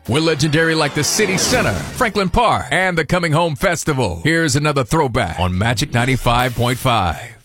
We're legendary like the City Center, Franklin Park, and the Coming Home Festival. Here's another throwback on Magic 95.5.